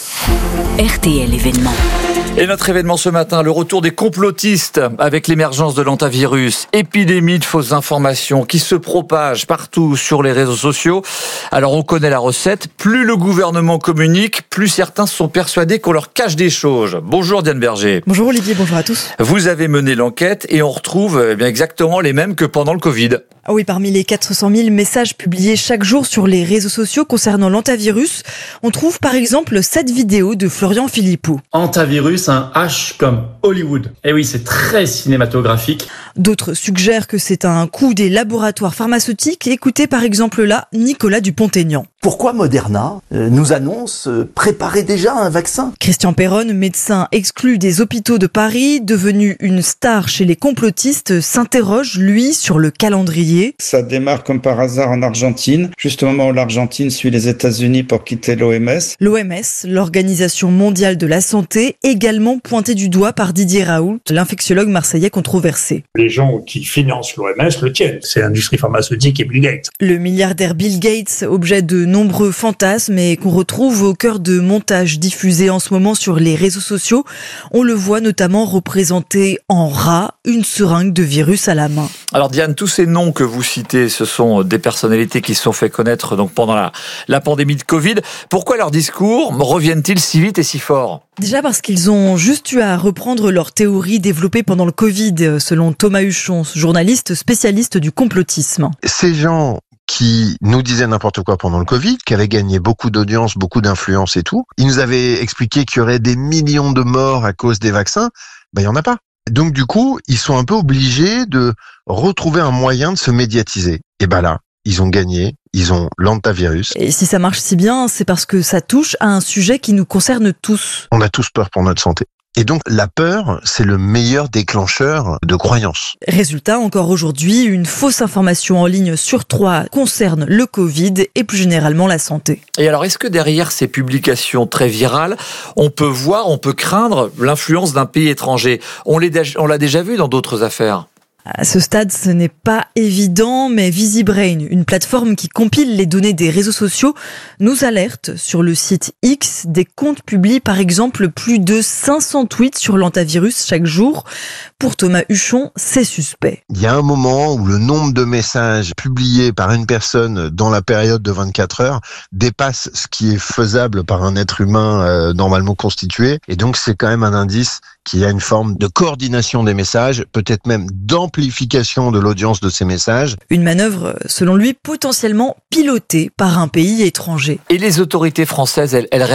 RTL événement. Et notre événement ce matin, le retour des complotistes avec l'émergence de l'hantavirus, épidémie de fausses informations qui se propagent partout sur les réseaux sociaux. Alors on connaît la recette, plus le gouvernement communique, plus certains sont persuadés qu'on leur cache des choses. Bonjour Diane Berger. Bonjour Olivier, bonjour à tous. Vous avez mené l'enquête et on retrouve bien exactement les mêmes que pendant le Covid. Ah oui, parmi les 400 000 messages publiés chaque jour sur les réseaux sociaux concernant l'hantavirus, on trouve par exemple cette vidéo de Florian Philippot. Hantavirus, un H comme Hollywood. Eh oui, c'est très cinématographique. D'autres suggèrent que c'est un coup des laboratoires pharmaceutiques. Écoutez par exemple là Nicolas Dupont-Aignan. Pourquoi Moderna nous annonce préparer déjà un vaccin? Christian Perron, médecin exclu des hôpitaux de Paris, devenu une star chez les complotistes, s'interroge, lui, sur le calendrier. Ça démarre comme par hasard en Argentine, juste au moment où l'Argentine suit les États-Unis pour quitter l'OMS. L'OMS, l'Organisation mondiale de la santé, également pointée du doigt par Didier Raoult, l'infectiologue marseillais controversé. Les gens qui financent l'OMS le tiennent, c'est l'industrie pharmaceutique et Bill Gates. Le milliardaire Bill Gates, objet de nombreux fantasmes et qu'on retrouve au cœur de montages diffusés en ce moment sur les réseaux sociaux. On le voit notamment représenté en rat, une seringue de virus à la main. Alors Diane, tous ces noms que vous citez, ce sont des personnalités qui se sont fait connaître donc pendant la pandémie de Covid. Pourquoi leurs discours reviennent-ils si vite et si fort ? Déjà parce qu'ils ont juste eu à reprendre leurs théories développées pendant le Covid, selon Thomas Huchon, journaliste spécialiste du complotisme. Ces gens qui nous disaient n'importe quoi pendant le Covid, qui avaient gagné beaucoup d'audience, beaucoup d'influence et tout, ils nous avaient expliqué qu'il y aurait des millions de morts à cause des vaccins. Il y en a pas. Donc du coup, ils sont un peu obligés de retrouver un moyen de se médiatiser. Et là, ils ont gagné, ils ont l'hantavirus. Et si ça marche si bien, c'est parce que ça touche à un sujet qui nous concerne tous. On a tous peur pour notre santé. Et donc, la peur, c'est le meilleur déclencheur de croyances. Résultat, encore aujourd'hui, une fausse information en ligne sur 3 concerne le Covid et plus généralement la santé. Et alors, est-ce que derrière ces publications très virales, on peut craindre l'influence d'un pays étranger ? On l'a déjà vu dans d'autres affaires. À ce stade, ce n'est pas évident, mais VisiBrain, une plateforme qui compile les données des réseaux sociaux, nous alerte sur le site X. Des comptes publient par exemple plus de 500 tweets sur l'hantavirus chaque jour. Pour Thomas Huchon, c'est suspect. Il y a un moment où le nombre de messages publiés par une personne dans la période de 24 heures dépasse ce qui est faisable par un être humain normalement constitué. Et donc, c'est quand même un indice qu'il y a une forme de coordination des messages, peut-être même d'amplification de l'audience de ces messages. Une manœuvre, selon lui, potentiellement pilotée par un pays étranger. Et les autorités françaises, elles réagissent comment ?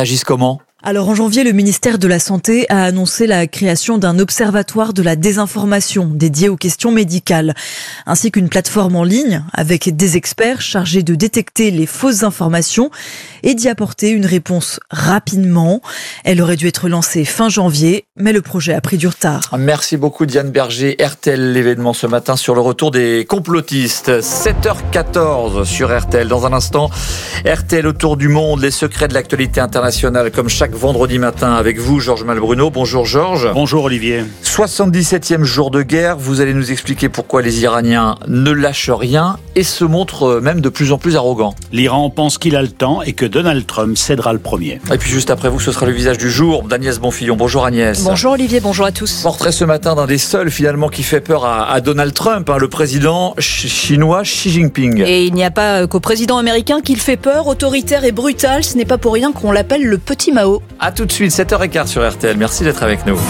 Alors en janvier, le ministère de la Santé a annoncé la création d'un observatoire de la désinformation dédié aux questions médicales, ainsi qu'une plateforme en ligne avec des experts chargés de détecter les fausses informations et d'y apporter une réponse rapidement. Elle aurait dû être lancée fin janvier, mais le projet a pris du retard. Merci beaucoup Diane Berger. RTL, l'événement ce matin sur le retour des complotistes. 7h14 sur RTL. Dans un instant, RTL autour du monde, les secrets de l'actualité internationale, comme chaque vendredi matin avec vous, Georges Malbruno. Bonjour Georges. Bonjour Olivier. 77e jour de guerre, vous allez nous expliquer pourquoi les Iraniens ne lâchent rien et se montrent même de plus en plus arrogants. L'Iran pense qu'il a le temps et que Donald Trump cédera le premier. Et puis juste après vous, ce sera le visage du jour d'Agnès Bonfillon. Bonjour Agnès. Bonjour Olivier, bonjour à tous. Portrait ce matin d'un des seuls finalement qui fait peur à Donald Trump, le président chinois Xi Jinping. Et il n'y a pas qu'au président américain qu'il fait peur, autoritaire et brutal, ce n'est pas pour rien qu'on l'appelle le petit Mao. A tout de suite, 7h15 sur RTL. Merci d'être avec nous.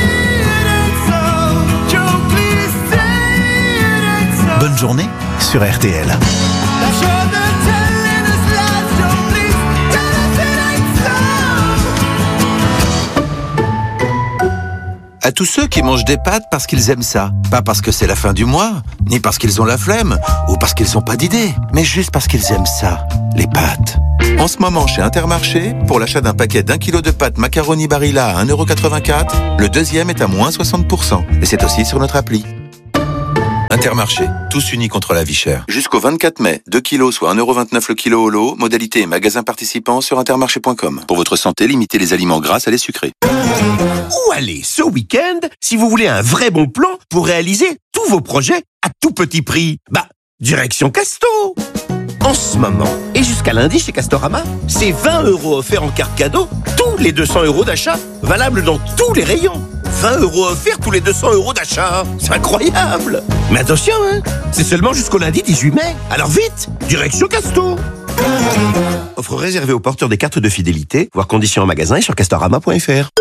Bonne journée sur RTL. À tous ceux qui mangent des pâtes parce qu'ils aiment ça. Pas parce que c'est la fin du mois, ni parce qu'ils ont la flemme, ou parce qu'ils n'ont pas d'idée, mais juste parce qu'ils aiment ça, les pâtes. En ce moment, chez Intermarché, pour l'achat d'un paquet d'1 kilo de pâtes macaroni Barilla à 1,84 €, le deuxième est à moins 60%. Et c'est aussi sur notre appli. Intermarché, tous unis contre la vie chère. Jusqu'au 24 mai, 2 kilos soit 1,29 € le kilo au lot, modalité et magasin participant sur intermarché.com. Pour votre santé, limitez les aliments gras à les sucrés. Où aller ce week-end si vous voulez un vrai bon plan pour réaliser tous vos projets à tout petit prix? Direction Casto. En ce moment, et jusqu'à lundi chez Castorama, c'est 20 € offerts en carte cadeau, tous les 200 € d'achat, valable dans tous les rayons. 20 € offerts tous les 200 € d'achat. C'est incroyable. Mais attention, c'est seulement jusqu'au lundi 18 mai. Alors vite, direction Casto. Offre réservée aux porteurs des cartes de fidélité, voir conditions en magasin et sur castorama.fr.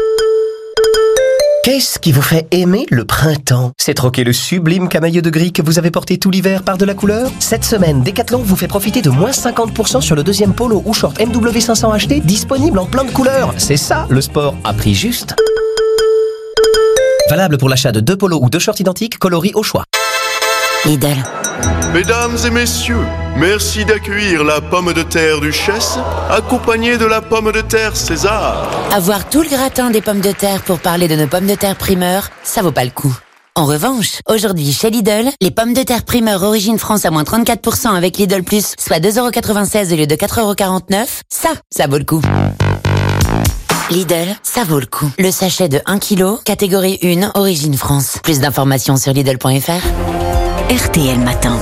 Qu'est-ce qui vous fait aimer le printemps? C'est troquer le sublime camailleux de gris que vous avez porté tout l'hiver par de la couleur? Cette semaine, Decathlon vous fait profiter de moins 50% sur le deuxième polo ou short MW500 acheté, disponible en plein de couleurs. C'est ça, le sport à prix juste. Valable pour l'achat de 2 polos ou 2 shorts identiques coloris au choix. Lidl. Mesdames et messieurs, merci d'accueillir la pomme de terre Duchesse, accompagnée de la pomme de terre César. Avoir tout le gratin des pommes de terre pour parler de nos pommes de terre primeur, ça vaut pas le coup. En revanche, aujourd'hui chez Lidl, les pommes de terre primeur origine France à moins 34% avec Lidl Plus, soit 2,96 € au lieu de 4,49 €, ça vaut le coup. Lidl, ça vaut le coup. Le sachet de 1 kg, catégorie 1, origine France. Plus d'informations sur Lidl.fr. RTL Matin.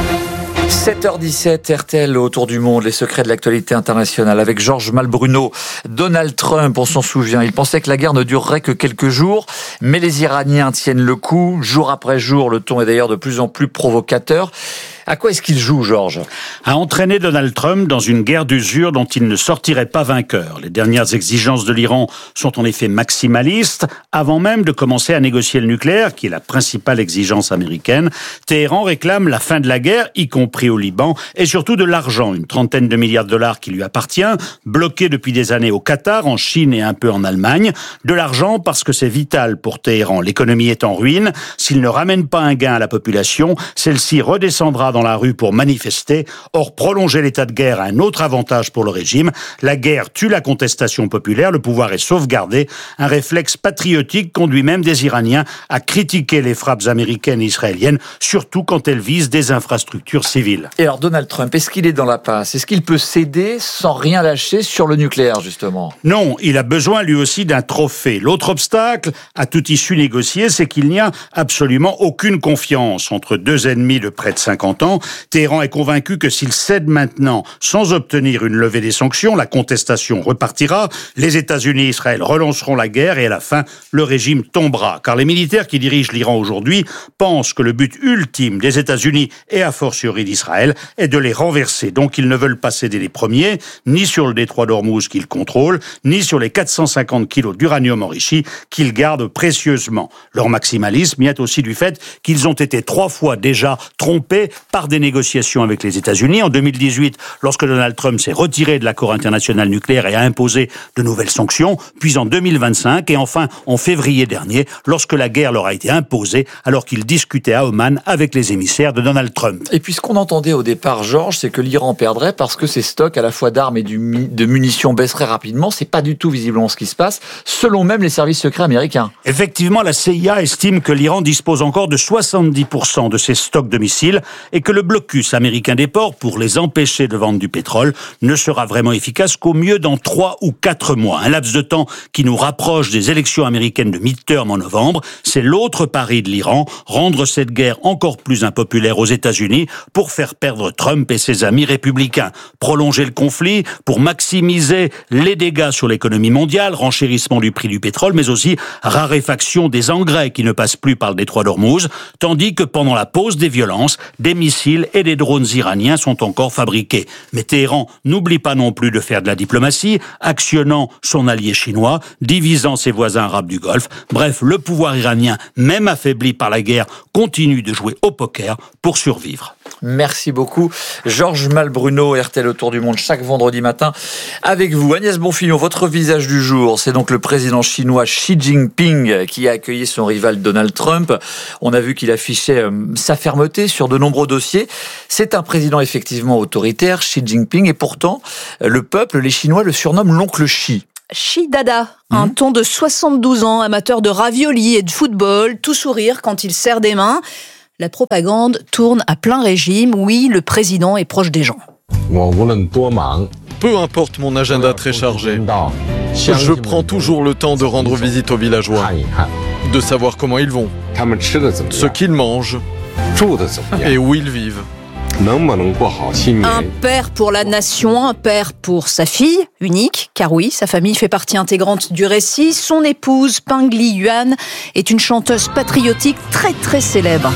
7h17, RTL autour du monde, les secrets de l'actualité internationale avec Georges Malbruno. Donald Trump, on s'en souvient, il pensait que la guerre ne durerait que quelques jours, mais les Iraniens tiennent le coup, jour après jour, le ton est d'ailleurs de plus en plus provocateur. À quoi est-ce qu'il joue, Georges? À entraîner Donald Trump dans une guerre d'usure dont il ne sortirait pas vainqueur. Les dernières exigences de l'Iran sont en effet maximalistes. Avant même de commencer à négocier le nucléaire, qui est la principale exigence américaine, Téhéran réclame la fin de la guerre, y compris au Liban, et surtout de l'argent, une trentaine de milliards de dollars qui lui appartient, bloqué depuis des années au Qatar, en Chine et un peu en Allemagne. De l'argent parce que c'est vital pour Téhéran. L'économie est en ruine. S'il ne ramène pas un gain à la population, celle-ci redescendra dans la rue pour manifester. Or, prolonger l'état de guerre a un autre avantage pour le régime. La guerre tue la contestation populaire, le pouvoir est sauvegardé. Un réflexe patriotique conduit même des Iraniens à critiquer les frappes américaines et israéliennes, surtout quand elles visent des infrastructures civiles. Et alors, Donald Trump, est-ce qu'il est dans la passe? Est-ce qu'il peut céder sans rien lâcher sur le nucléaire, justement? Non, il a besoin lui aussi d'un trophée. L'autre obstacle à toute issue négociée, c'est qu'il n'y a absolument aucune confiance entre deux ennemis de près de 50 ans. Téhéran est convaincu que s'il cède maintenant sans obtenir une levée des sanctions, la contestation repartira, les États-Unis et Israël relanceront la guerre et à la fin, le régime tombera. Car les militaires qui dirigent l'Iran aujourd'hui pensent que le but ultime des États-Unis et a fortiori d'Israël est de les renverser. Donc ils ne veulent pas céder les premiers, ni sur le détroit d'Ormuz qu'ils contrôlent, ni sur les 450 kilos d'uranium enrichi qu'ils gardent précieusement. Leur maximalisme vient aussi du fait qu'ils ont été 3 fois déjà trompés par par des négociations avec les États-Unis. En 2018, lorsque Donald Trump s'est retiré de l'accord international nucléaire et a imposé de nouvelles sanctions, puis en 2025 et enfin en février dernier, lorsque la guerre leur a été imposée alors qu'ils discutaient à Oman avec les émissaires de Donald Trump. Et puis ce qu'on entendait au départ, Georges, c'est que l'Iran perdrait parce que ses stocks à la fois d'armes et de munitions baisseraient rapidement. C'est pas du tout visiblement ce qui se passe, selon même les services secrets américains. Effectivement, la CIA estime que l'Iran dispose encore de 70% de ses stocks de missiles et que le blocus américain des ports pour les empêcher de vendre du pétrole ne sera vraiment efficace qu'au mieux dans 3 ou 4 mois. Un laps de temps qui nous rapproche des élections américaines de midterm en novembre. C'est l'autre pari de l'Iran, rendre cette guerre encore plus impopulaire aux États-Unis pour faire perdre Trump et ses amis républicains. Prolonger le conflit pour maximiser les dégâts sur l'économie mondiale, renchérissement du prix du pétrole, mais aussi raréfaction des engrais qui ne passent plus par le détroit d'Ormuz, tandis que pendant la pause des violences, des missiles et des drones iraniens sont encore fabriqués. Mais Téhéran n'oublie pas non plus de faire de la diplomatie, actionnant son allié chinois, divisant ses voisins arabes du Golfe. Bref, le pouvoir iranien, même affaibli par la guerre, continue de jouer au poker pour survivre. Merci beaucoup. Georges Malbruno, RTL Autour du Monde, chaque vendredi matin avec vous. Agnès Bonfillon, votre visage du jour, c'est donc le président chinois Xi Jinping qui a accueilli son rival Donald Trump. On a vu qu'il affichait sa fermeté sur de nombreux dossiers. C'est un président effectivement autoritaire, Xi Jinping, et pourtant, le peuple, les Chinois, le surnomment l'oncle Xi. Xi Dada, un ton de 72 ans, amateur de raviolis et de football, tout sourire quand il serre des mains. La propagande tourne à plein régime. Oui, le président est proche des gens. Peu importe mon agenda très chargé, je prends toujours le temps de rendre visite aux villageois, de savoir comment ils vont, ce qu'ils mangent et où ils vivent. Un père pour la nation, un père pour sa fille, unique, car oui, sa famille fait partie intégrante du récit. Son épouse, Peng Liyuan, est une chanteuse patriotique très très célèbre.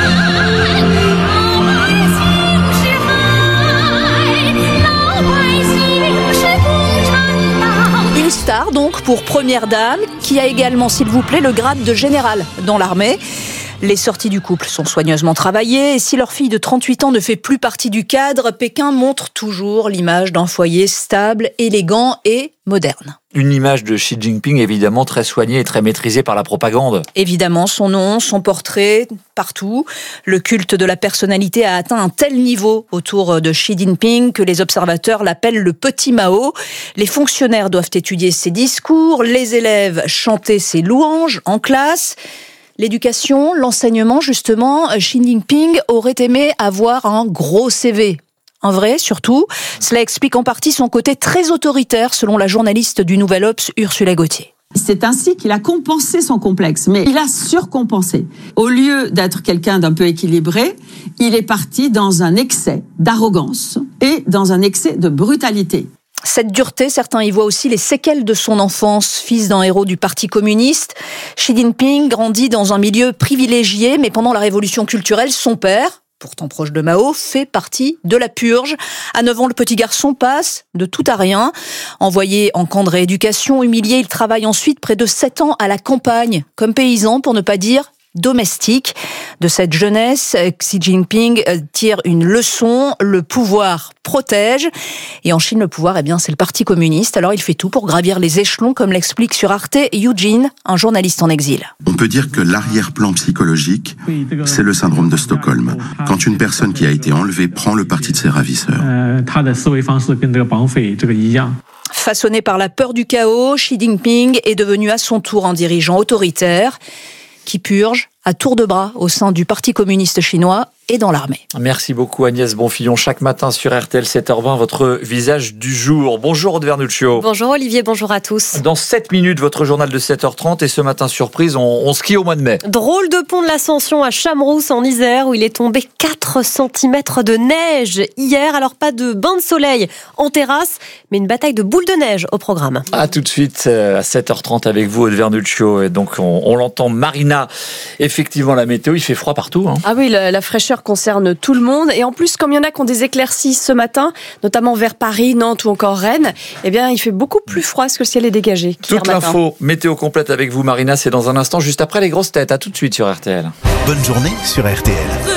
Une star donc pour Première Dame, qui a également, s'il vous plaît, le grade de général dans l'armée. Les sorties du couple sont soigneusement travaillées et si leur fille de 38 ans ne fait plus partie du cadre, Pékin montre toujours l'image d'un foyer stable, élégant et moderne. Une image de Xi Jinping évidemment très soignée et très maîtrisée par la propagande. Évidemment, son nom, son portrait, partout. Le culte de la personnalité a atteint un tel niveau autour de Xi Jinping que les observateurs l'appellent le petit Mao. Les fonctionnaires doivent étudier ses discours, les élèves chanter ses louanges en classe. L'éducation, l'enseignement, justement, Xi Jinping aurait aimé avoir un gros CV. Un vrai, surtout. Cela explique en partie son côté très autoritaire, selon la journaliste du Nouvel Obs, Ursula Gauthier. C'est ainsi qu'il a compensé son complexe, mais il a surcompensé. Au lieu d'être quelqu'un d'un peu équilibré, il est parti dans un excès d'arrogance et dans un excès de brutalité. Cette dureté, certains y voient aussi les séquelles de son enfance. Fils d'un héros du Parti communiste, Xi Jinping grandit dans un milieu privilégié, mais pendant la révolution culturelle, son père, pourtant proche de Mao, fait partie de la purge. À 9 ans, le petit garçon passe de tout à rien. Envoyé en camp de rééducation, humilié, il travaille ensuite près de 7 ans à la campagne, comme paysan, pour ne pas dire domestique. De cette jeunesse, Xi Jinping tire une leçon, le pouvoir protège. Et en Chine, le pouvoir, c'est le Parti communiste. Alors il fait tout pour gravir les échelons, comme l'explique sur Arte Eugene, un journaliste en exil. On peut dire que l'arrière-plan psychologique, c'est le syndrome de Stockholm. Quand une personne qui a été enlevée prend le parti de ses ravisseurs. Façonné par la peur du chaos, Xi Jinping est devenu à son tour un dirigeant autoritaire qui purge à tour de bras au sein du Parti communiste chinois et dans l'armée. Merci beaucoup Agnès Bonfillon. Chaque matin sur RTL 7h20, votre visage du jour. Bonjour Aude Vernuccio. Bonjour Olivier, bonjour à tous. Dans 7 minutes, votre journal de 7h30 et ce matin, surprise, on skie au mois de mai. Drôle de pont de l'Ascension à Chamrousse en Isère où il est tombé 4 cm de neige hier. Alors pas de bain de soleil en terrasse, mais une bataille de boules de neige au programme. À tout de suite à 7h30 avec vous Aude Vernuccio. Et donc on l'entend, Marina. Effectivement, la météo, il fait froid partout. Ah oui, la fraîcheur concerne tout le monde. Et en plus, comme il y en a qui ont des éclaircies ce matin, notamment vers Paris, Nantes ou encore Rennes, il fait beaucoup plus froid parce que le ciel est dégagé. Toute l'info météo complète avec vous, Marina, c'est dans un instant, juste après les grosses têtes. À tout de suite sur RTL. Bonne journée sur RTL.